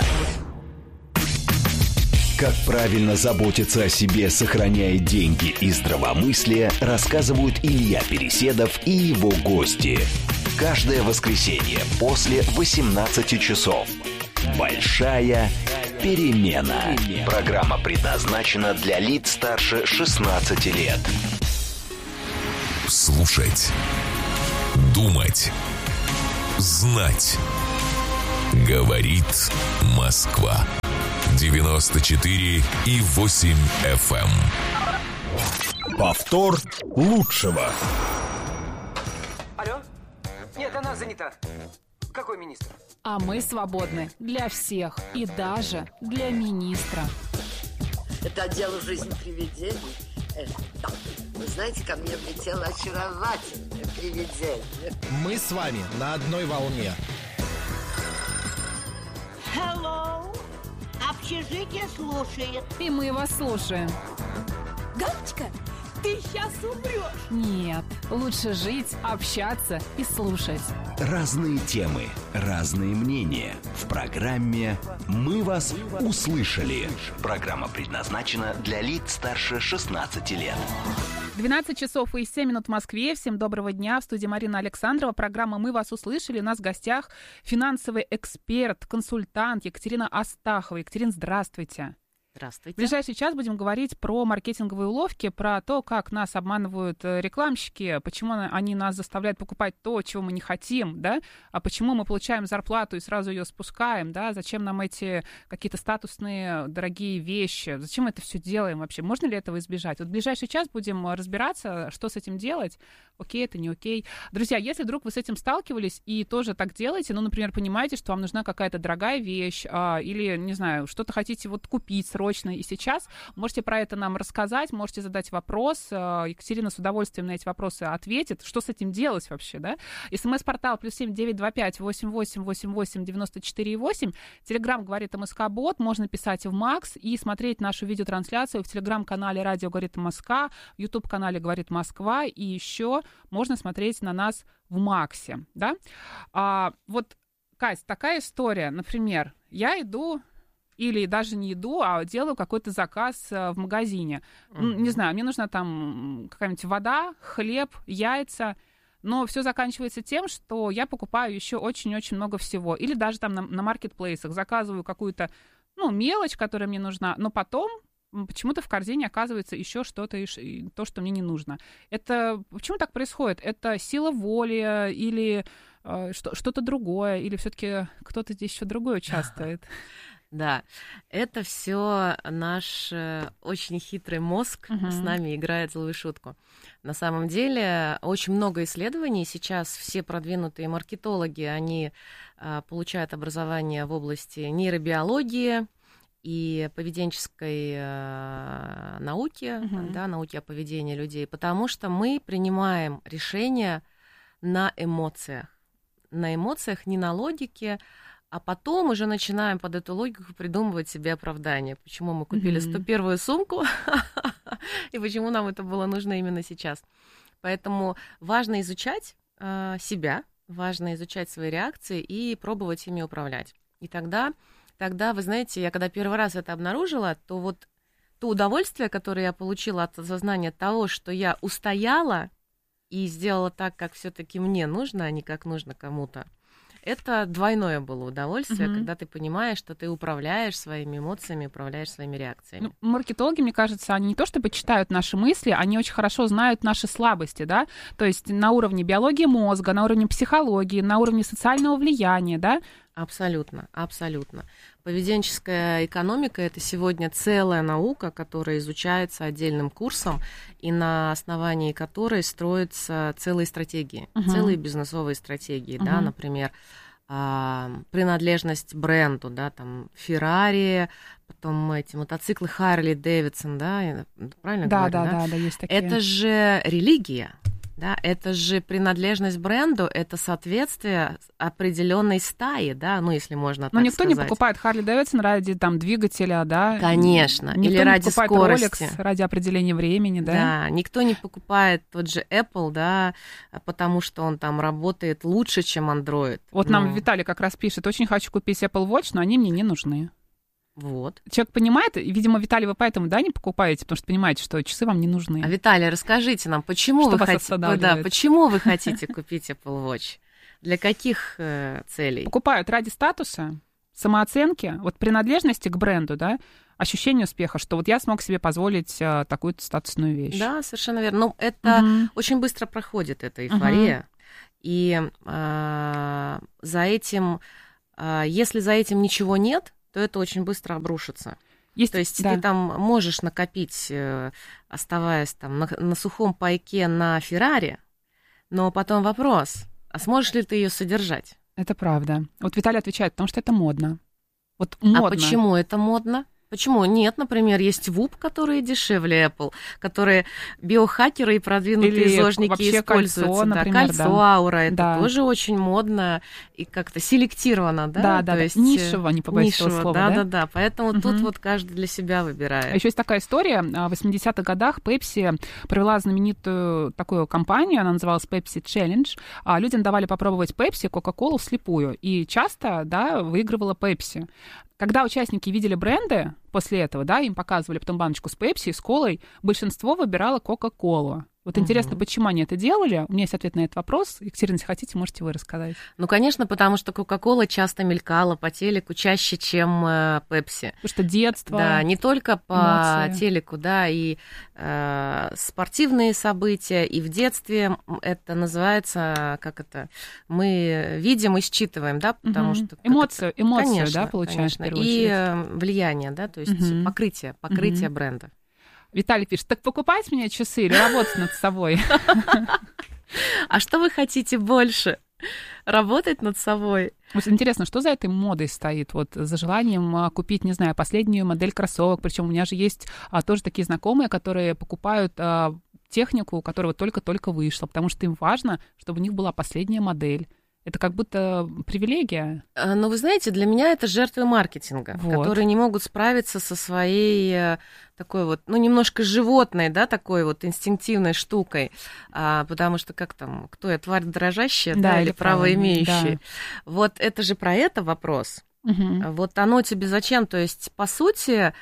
Как правильно заботиться о себе, сохраняя деньги и здравомыслие, рассказывают Илья Переседов и его гости. Каждое воскресенье после 18 часов. Большая перемена. Программа предназначена для лиц старше 16 лет. Слушать. Думать. Знать. Говорит Москва. 94,8 FM. Повтор лучшего. Алло? Нет, она занята. Какой министр? А мы свободны для всех и даже для министра. Это отдел «Жизнь привидений». Вы знаете, ко мне влетело очаровательное привидение. Мы с вами на одной волне. Hello. Общежитие слушает. И мы вас слушаем. Галочка, ты сейчас умрешь. Нет, лучше жить, общаться и слушать. Разные темы, разные мнения. В программе «Мы вас услышали». Программа предназначена для лиц старше 16 лет. 12 часов и 7 минут в Москве. Всем доброго дня. В студии Марина Александрова. Программа «Мы вас услышали». У нас в гостях финансовый эксперт, консультант Екатерина Астахова. Екатерина, здравствуйте. Здравствуйте. В ближайший час будем говорить про маркетинговые уловки, про то, как нас обманывают рекламщики, почему они нас заставляют покупать то, чего мы не хотим, да, а почему мы получаем зарплату и сразу ее спускаем, да, зачем нам эти какие-то статусные дорогие вещи, зачем мы это все делаем вообще, можно ли этого избежать? Вот в ближайший час будем разбираться, что с этим делать, окей, это не окей. Друзья, если вдруг вы с этим сталкивались и тоже так делаете, ну, например, понимаете, что вам нужна какая-то дорогая вещь или, не знаю, что-то хотите вот купить срочно и сейчас, можете про это нам рассказать, можете задать вопрос, Екатерина с удовольствием на эти вопросы ответит, что с этим делать вообще, да? СМС-портал +7 925 88 88 94 8, Телеграм говорит МСК-бот, можно писать в Макс и смотреть нашу видеотрансляцию в Телеграм-канале «Радио говорит Москва», в YouTube-канале «Говорит Москва», и еще можно смотреть на нас в Максе, да? Вот, Кать, такая история, например, я иду или даже не иду, а делаю какой-то заказ в магазине. Не знаю, мне нужна там какая-нибудь вода, хлеб, яйца, но все заканчивается тем, что я покупаю еще очень-очень много всего. Или даже там на маркетплейсах заказываю какую-то, мелочь, которая мне нужна, но потом почему-то в корзине оказывается еще что-то, то, что мне не нужно. Это почему так происходит? Это сила воли или что-то другое, или все-таки кто-то здесь еще другой участвует? Да, это все наш очень хитрый мозг с нами играет злую шутку. На самом деле очень много исследований. Сейчас все продвинутые маркетологи, они получают образование в области нейробиологии и поведенческой науки, да, науки о поведении людей, потому что мы принимаем решения на эмоциях. На эмоциях, не на логике, а потом уже начинаем под эту логику придумывать себе оправдание. Почему мы купили 101-ю сумку, и почему нам это было нужно именно сейчас. Поэтому важно изучать себя, важно изучать свои реакции и пробовать ими управлять. И тогда, вы знаете, я когда первый раз это обнаружила, то вот то удовольствие, которое я получила от осознания того, что я устояла и сделала так, как все-таки мне нужно, а не как нужно кому-то, это двойное было удовольствие, когда ты понимаешь, что ты управляешь своими эмоциями, управляешь своими реакциями. Маркетологи, мне кажется, они не то чтобы читают наши мысли, они очень хорошо знают наши слабости, да, то есть на уровне биологии мозга, на уровне психологии, на уровне социального влияния, да? Абсолютно, абсолютно. Поведенческая экономика – это сегодня целая наука, которая изучается отдельным курсом, и на основании которой строятся целые стратегии, целые бизнесовые стратегии, да, например, принадлежность бренду, да, там, Ferrari, потом эти мотоциклы Harley Davidson, да, правильно говорю, да? Да, есть такие. Это же религия. Да, это же принадлежность бренду, это соответствие определенной стаи, да, ну, если можно так сказать. Но никто не покупает Harley Davidson ради там двигателя, да? Конечно. Никто или не ради покупает скорости. Rolex ради определения времени, да? Да, никто не покупает тот же Apple, да, потому что он там работает лучше, чем Android. Вот нам Виталий как раз пишет, очень хочу купить Apple Watch, но они мне не нужны. Вот. Человек понимает, и, видимо, Виталий, вы поэтому, да, не покупаете, потому что понимаете, что часы вам не нужны. А, Виталий, расскажите нам, почему почему вы хотите купить Apple Watch? Для каких целей? Покупают ради статуса, самооценки, вот принадлежности к бренду, да, ощущение успеха, что вот я смог себе позволить такую-то статусную вещь. Да, совершенно верно. Но это очень быстро проходит, эта эйфория. И за этим, если за этим ничего нет, то это очень быстро обрушится. То есть ты там можешь накопить, оставаясь там на сухом пайке на Феррари, но потом вопрос, а сможешь ли ты ее содержать? Это правда. Вот Виталий отвечает, потому что это модно. Вот модно. А почему это модно? Почему нет? Например, есть ВУП, которые дешевле Apple, которые биохакеры и продвинутые зожники используют. Кольцо, например, кольцо, аура, это тоже очень модно и как-то селектировано, да? Да, есть нишево, не побоюсь этого слова, да. Поэтому тут вот каждый для себя выбирает. Еще есть такая история. В 80-х годах Pepsi провела знаменитую такую кампанию, она называлась Pepsi Challenge. Людям давали попробовать Pepsi, Coca-Cola вслепую, и часто, да, выигрывала Pepsi. Когда участники видели бренды после этого, да, им показывали потом баночку с Пепси, с колой, большинство выбирало Кока-Колу. Вот интересно, почему они это делали? У меня есть ответ на этот вопрос. Екатерина, если хотите, можете вы рассказать. Ну, конечно, потому что Кока-Кола часто мелькала по телеку чаще, чем Пепси. Потому что детство, да, не только по эмоции. Телеку, да, и спортивные события, и в детстве это называется, мы видим и считываем, да, потому что... Эмоцию, конечно, да, получаем в первую очередь. И влияние, да, то есть покрытие бренда. Виталий пишет, так покупать мне часы или работать над собой? А что вы хотите больше? Работать над собой? Вот интересно, что за этой модой стоит? Вот за желанием купить, не знаю, последнюю модель кроссовок. Причем у меня же есть тоже такие знакомые, которые покупают технику, которая только-только вышла, потому что им важно, чтобы у них была последняя модель. Это как будто привилегия. Но вы знаете, для меня это жертвы маркетинга, которые не могут справиться со своей такой вот, немножко животной, да, такой вот инстинктивной штукой, потому что кто я, тварь дрожащая, да, или правоимеющая? Да. Вот это же про это вопрос. Вот оно тебе зачем? То есть, по сути,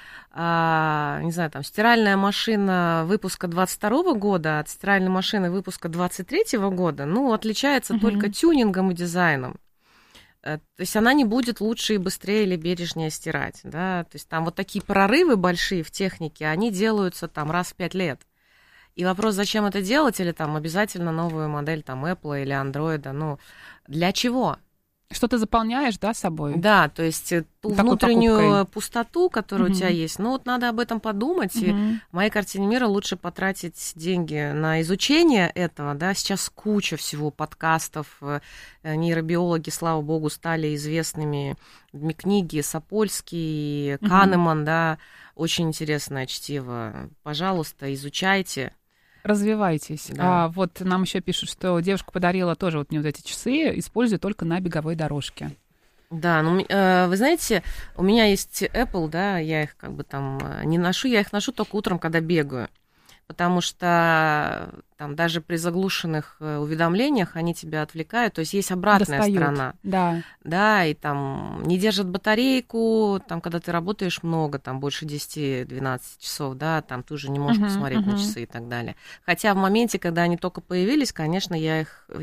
не знаю, стиральная машина выпуска 22 года от стиральной машины выпуска 23 года, отличается только тюнингом и дизайном. То есть она не будет лучше и быстрее или бережнее стирать, да? То есть там вот такие прорывы большие в технике, они делаются раз в 5 лет. И вопрос, зачем это делать, или обязательно новую модель Apple или Android, для чего? Что ты заполняешь, да, собой? Да, то есть ту внутреннюю пустоту, которая у тебя есть, надо об этом подумать. И в моей картине мира лучше потратить деньги на изучение этого, да, сейчас куча всего подкастов, нейробиологи, слава богу, стали известными, книги Сапольский, Канеман, да, очень интересное чтиво, пожалуйста, изучайте. Развивайтесь. Да. Вот нам еще пишут, что девушка подарила тоже вот мне вот эти часы, используя только на беговой дорожке. Да, вы знаете, у меня есть Apple, да, я их не ношу, я их ношу только утром, когда бегаю. Потому что даже при заглушенных уведомлениях они тебя отвлекают, то есть есть обратная сторона. Да. Да, и не держат батарейку, когда ты работаешь много, больше 10-12 часов, да, ты уже не можешь посмотреть на часы и так далее. Хотя в моменте, когда они только появились, конечно, я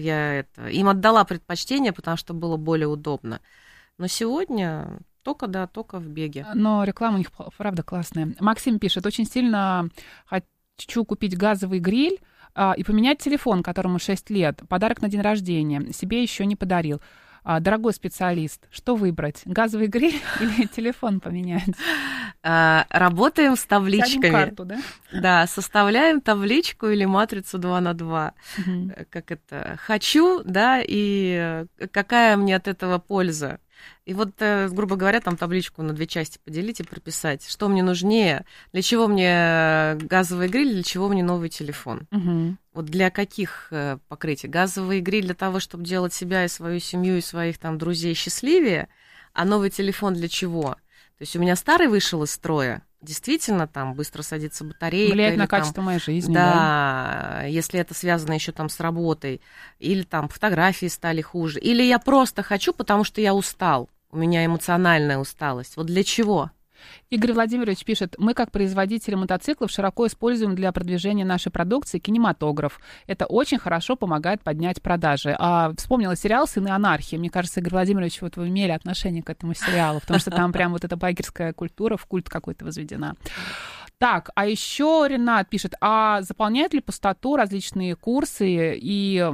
им отдала предпочтение, потому что было более удобно. Но сегодня только в беге. Но реклама у них, правда, классная. Максим пишет, очень сильно хочу купить газовый гриль и поменять телефон, которому 6 лет. Подарок на день рождения. Себе еще не подарил. Дорогой специалист, что выбрать? Газовый гриль или телефон поменять? Работаем с табличками. Тянем карту, да? Да, составляем табличку или матрицу 2×2. Как это? Хочу, да, и какая мне от этого польза? И вот, грубо говоря, там табличку на 2 части поделить и прописать, что мне нужнее, для чего мне газовый гриль, для чего мне новый телефон. Вот для каких покрытий? Газовый гриль для того, чтобы делать себя и свою семью, и своих там друзей счастливее, а новый телефон для чего? То есть у меня старый вышел из строя, действительно, там быстро садится батарейка. Влияет на там, качество моей жизни. Да, если это связано еще там с работой, или там фотографии стали хуже, или я просто хочу, потому что я устал, у меня эмоциональная усталость. Вот для чего? Игорь Владимирович пишет: мы, как производители мотоциклов, широко используем для продвижения нашей продукции кинематограф. Это очень хорошо помогает поднять продажи. Вспомнила сериал «Сыны анархии». Мне кажется, Игорь Владимирович, вот вы имели отношение к этому сериалу, потому что там прям вот эта байкерская культура в культ какой-то возведена. Так, а еще Ренат пишет: а заполняют ли пустоту различные курсы и,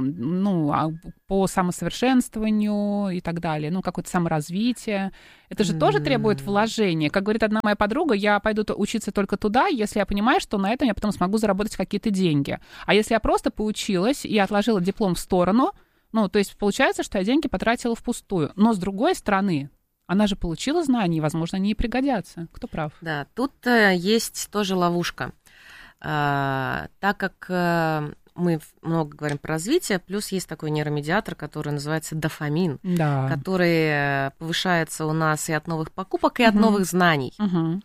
по самосовершенствованию и так далее, какое-то саморазвитие? Это же тоже требует вложения. Как говорит одна моя подруга, я пойду учиться только туда, если я понимаю, что на этом я потом смогу заработать какие-то деньги. А если я просто поучилась и отложила диплом в сторону, то есть получается, что я деньги потратила впустую. Но с другой стороны, она же получила знания, и, возможно, они ей пригодятся. Кто прав? Да, тут есть тоже ловушка. Так как мы много говорим про развитие, плюс есть такой нейромедиатор, который называется дофамин, который повышается у нас и от новых покупок, и от новых знаний.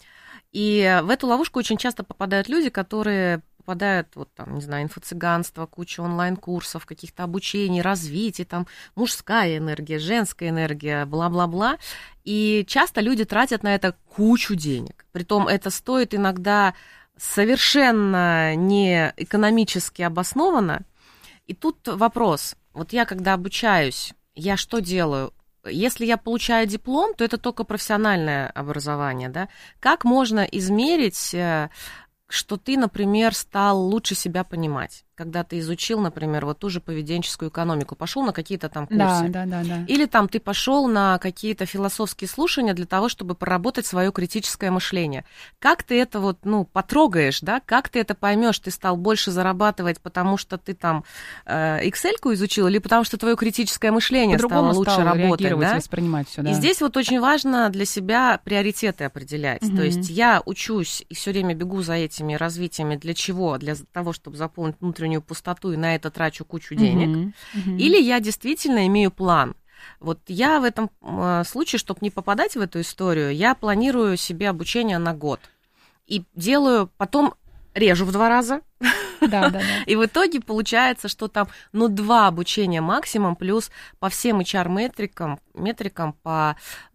И в эту ловушку очень часто попадают люди, которые попадают, инфо-цыганство, куча онлайн-курсов, каких-то обучений, развитий, там, мужская энергия, женская энергия, бла-бла-бла. И часто люди тратят на это кучу денег. Притом это стоит иногда совершенно не экономически обоснованно. И тут вопрос. Вот я, когда обучаюсь, я что делаю? Если я получаю диплом, то это только профессиональное образование, да? Как можно измерить, что ты, например, стал лучше себя понимать, когда ты изучил, например, вот ту же поведенческую экономику, пошел на какие-то там курсы. Да. Или там ты пошел на какие-то философские слушания для того, чтобы проработать свое критическое мышление. Как ты это потрогаешь, да? Как ты это поймешь? Ты стал больше зарабатывать, потому что ты там Excel-ку изучил, или потому что твое критическое мышление стало лучше работать, да? Воспринимать всё, да? И здесь вот очень важно для себя приоритеты определять. То есть я учусь и все время бегу за этими развитиями. Для чего? Для того, чтобы заполнить внутреннюю пустоту и на это трачу кучу денег. Или я действительно имею план. Вот я в этом случае, чтобы не попадать в эту историю, я планирую себе обучение на год. И делаю, потом режу в 2 раза. Да. И в итоге получается, что там, 2 обучения максимум, плюс по всем HR-метрикам, по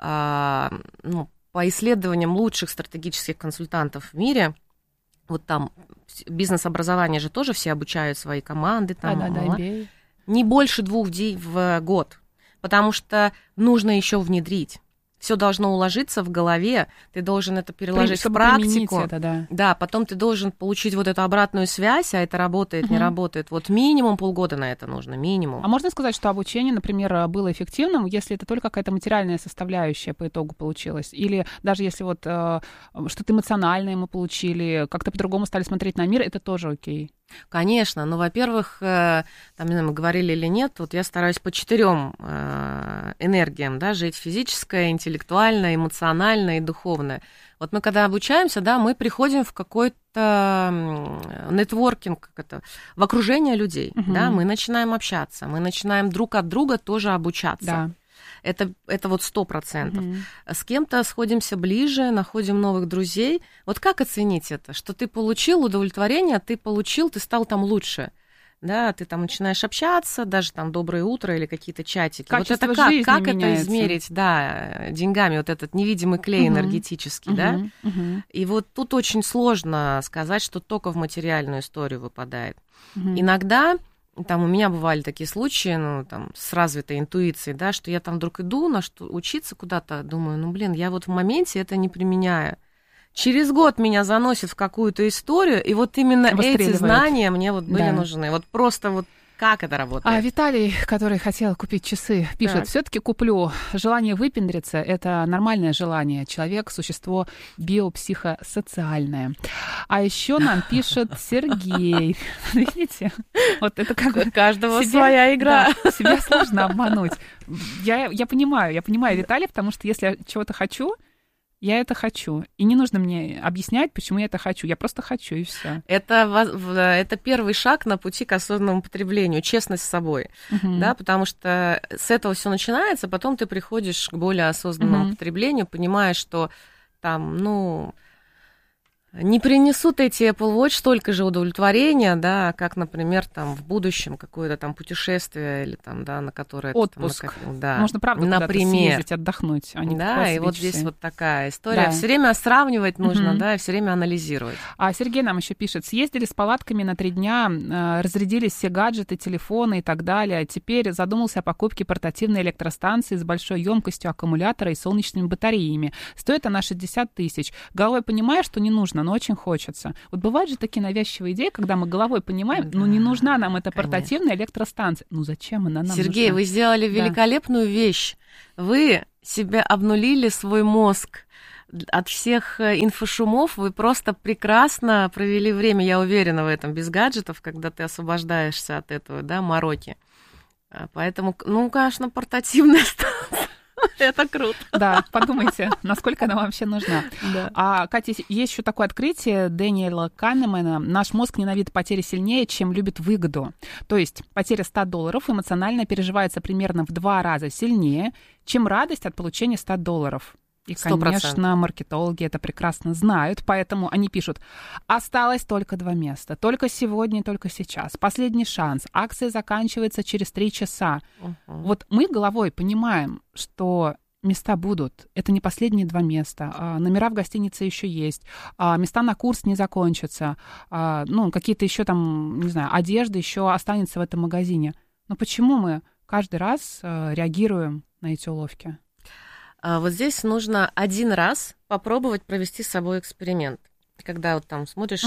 исследованиям лучших стратегических консультантов в мире. Вот там бизнес-образование же тоже все обучают свои команды. Не больше 2 в год, потому что нужно еще внедрить. Все должно уложиться в голове, ты должен это переложить в практику. Это, да, потом ты должен получить вот эту обратную связь, а это работает, не работает. Вот минимум полгода на это нужно, минимум. А можно сказать, что обучение, например, было эффективным, если это только какая-то материальная составляющая по итогу получилась? Или даже если что-то эмоциональное мы получили, как-то по-другому стали смотреть на мир, это тоже окей? Конечно, но, во-первых, не знаю, мы говорили или нет, вот я стараюсь по 4 энергиям, да, жить: физическое, интеллектуальное, эмоциональное и духовное. Вот мы когда обучаемся, да, мы приходим в какой-то нетворкинг, в окружение людей, да, мы начинаем общаться, мы начинаем друг от друга тоже обучаться. Да. Это вот 100%. С кем-то сходимся ближе, находим новых друзей. Вот как оценить это? Что ты получил удовлетворение, ты стал там лучше. Да, ты там начинаешь общаться, даже там «Доброе утро» или какие-то чатики. Качество вот это как меняется. Это измерить, да, деньгами, вот этот невидимый клей энергетический, да? И вот тут очень сложно сказать, что только в материальную историю выпадает. Иногда там у меня бывали такие случаи, с развитой интуицией, да, что я там вдруг иду учиться куда-то, думаю, я вот в моменте это не применяю. Через год меня заносит в какую-то историю, и вот именно эти знания мне были нужны. Вот просто Как это работает? Виталий, который хотел купить часы, пишет: все-таки куплю. Желание выпендриться — это нормальное желание. Человек — существо биопсихосоциальное. А еще нам пишет Сергей. Видите? Вот это как у каждого своя игра. Да, себя сложно обмануть. Я понимаю, Виталий, потому что если я чего-то хочу, я это хочу. И не нужно мне объяснять, почему я это хочу. Я просто хочу, и все. Это первый шаг на пути к осознанному потреблению, честность с собой. Да, потому что с этого все начинается, потом ты приходишь к более осознанному потреблению, понимаешь, что там, не принесут эти Apple Watch столько же удовлетворения, да, как, например, там в будущем какое-то там путешествие или там, да, на которое отпуск. Да. Можно, правда, куда-то съездить, отдохнуть, а не да, и вот здесь вот такая история. Да. Все время сравнивать нужно, да, и все время анализировать. А Сергей нам еще пишет: съездили с палатками на 3 дня, разрядились все гаджеты, телефоны и так далее. Теперь задумался о покупке портативной электростанции с большой емкостью аккумулятора и солнечными батареями. Стоит она 60 тысяч. Головой понимаю, что не нужно, но очень хочется. Вот бывают же такие навязчивые идеи, когда мы головой понимаем, не нужна нам эта портативная электростанция. Зачем она нам Сергей, нужна? Вы сделали великолепную вещь. Вы себя обнулили свой мозг от всех инфошумов. Вы просто прекрасно провели время, я уверена в этом, без гаджетов, когда ты освобождаешься от этого, да, мороки. Поэтому, конечно, портативная станция. Это круто. Да, подумайте, насколько она вообще нужна. Да. А, Катя, есть еще такое открытие Дэниела Канемана: наш мозг ненавидит потери сильнее, чем любит выгоду. То есть потеря $100 эмоционально переживается примерно в 2 раза сильнее, чем радость от получения $100. И, 100%. Конечно, маркетологи это прекрасно знают, поэтому они пишут: осталось только 2 места, только сегодня, только сейчас, последний шанс, акция заканчивается через 3 часа. Вот мы головой понимаем, что места будут, это не последние 2 места, номера в гостинице еще есть, места на курс не закончатся, какие-то еще там, не знаю, одежда еще останется в этом магазине. Но почему мы каждый раз реагируем на эти уловки? Вот здесь нужно 1 раз попробовать провести с собой эксперимент. Когда вот там смотришь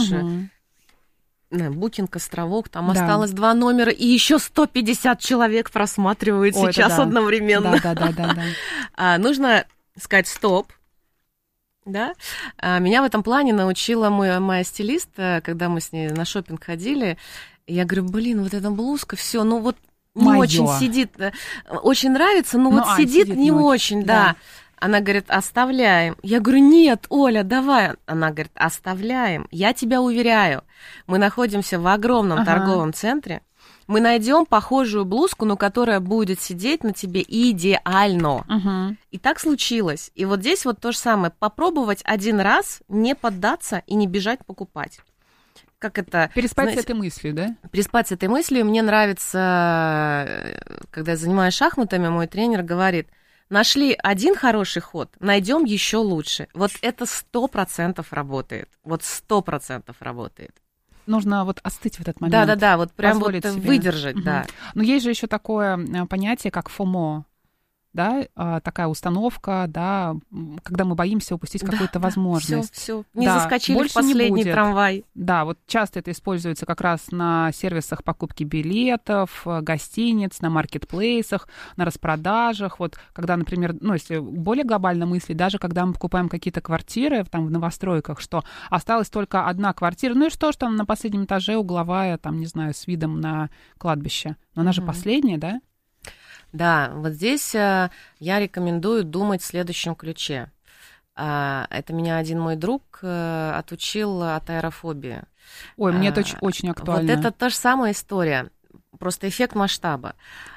Booking, островок, там осталось 2 номера, и еще 150 человек просматривают сейчас одновременно. Да. Нужно сказать стоп. Да? Меня в этом плане научила моя стилист, когда мы с ней на шопинг ходили. Я говорю: вот эта блузка, все, не очень сидит, очень нравится, но сидит не очень, да. Она говорит: оставляем. Я говорю: нет, Оля, давай. Она говорит: оставляем. Я тебя уверяю, мы находимся в огромном торговом центре, мы найдем похожую блузку, но которая будет сидеть на тебе идеально. И так случилось. И вот здесь вот то же самое. Попробовать 1 раз, не поддаться и не бежать покупать. Как это? Переспать с этой мыслью, да? Переспать с этой мыслью. Мне нравится, когда я занимаюсь шахматами, мой тренер говорит: нашли 1 хороший ход, найдем еще лучше. Вот это 100% работает. 100% работает. Нужно остыть в этот момент. Да, вот прям выдержать, да. Но есть же еще такое понятие, как FOMO. Да, такая установка, да, когда мы боимся упустить какую-то возможность. Все. Не заскочили в последний трамвай. Да, вот часто это используется как раз на сервисах покупки билетов, гостиниц, на маркетплейсах, на распродажах. Вот когда, например, если более глобально мыслить, даже когда мы покупаем какие-то квартиры там в новостройках, что осталась только 1 квартира, и что ж там на последнем этаже угловая, там, не знаю, с видом на кладбище. Но она же последняя, да? Да, вот здесь я рекомендую думать в следующем ключе. Это меня один мой друг отучил от аэрофобии. Ой, мне это очень актуально. Вот это та же самая история, просто эффект масштаба.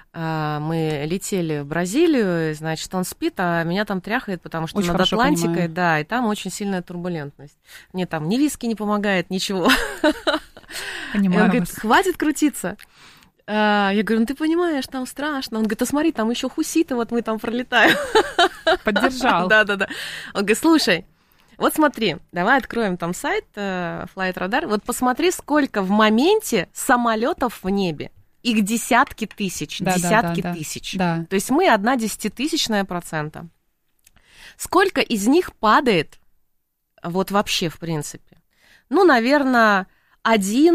Мы летели в Бразилию, значит, он спит, а меня там тряхает, потому что очень над Атлантикой, понимаю. Да, и там очень сильная турбулентность. Мне там ни виски не помогает, ничего. Понимаю. Он говорит: хватит крутиться. Я говорю: ты понимаешь, там страшно. Он говорит: смотри, там еще хуситы, мы там пролетаем. Поддержал. Да. Он говорит: слушай, смотри, давай откроем там сайт Flight Radar, посмотри, сколько в моменте самолетов в небе. Их десятки тысяч, тысяч. Да. То есть мы 0,1%. Сколько из них падает вообще в принципе? Наверное, 1,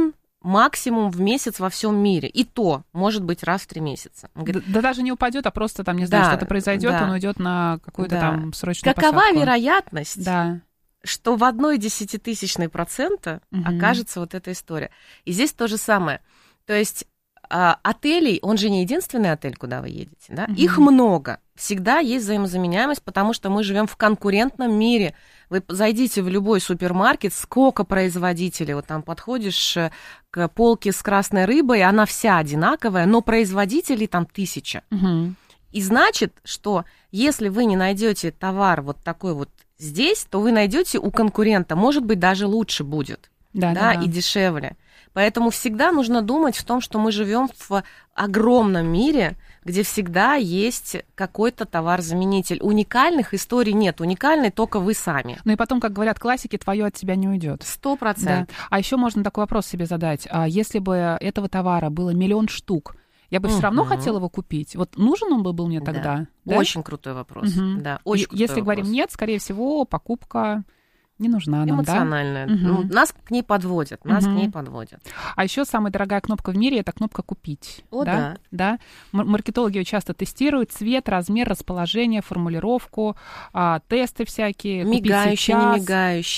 максимум в месяц во всем мире. И то, может быть, раз в 3 месяца. Он говорит, да даже не упадет, а просто там, не знаю, что-то произойдет, он уйдет на какую-то там срочную посадку. Какова вероятность, что в 0,1% окажется вот эта история? И здесь то же самое. То есть отелей, он же не единственный отель, куда вы едете, да? Их много. Всегда есть взаимозаменяемость, потому что мы живем в конкурентном мире. Вы зайдите в любой супермаркет, сколько производителей, вот там подходишь к полке с красной рыбой, она вся одинаковая, но производителей там 1000. И значит, что если вы не найдете товар вот такой вот здесь, то вы найдете у конкурента, может быть, даже лучше будет, и дешевле. Поэтому всегда нужно думать в том, что мы живем в огромном мире, где всегда есть какой-то товар-заменитель. Уникальных историй нет, уникальный только вы сами. Ну и потом, как говорят классики, твое от тебя не уйдет. 100%. Да. А еще можно такой вопрос себе задать. А если бы этого товара было 1 000 000 штук, я бы все равно хотела его купить. Вот нужен он бы был мне тогда? Да? Очень крутой вопрос. Да, очень крутой если вопрос. Говорим нет, скорее всего, покупка не нужна нам, эмоциональная. Ну, нас к ней подводят, А еще самая дорогая кнопка в мире — это кнопка «Купить». Да. Маркетологи ее часто тестируют: цвет, размер, расположение, формулировку, тесты всякие. Мигающий, не мигающий.